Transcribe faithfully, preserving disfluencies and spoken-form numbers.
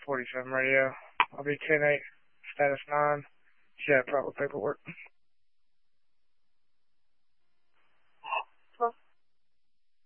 forty-seven radio. I'll be ten eight, status nine. Should have proper paperwork.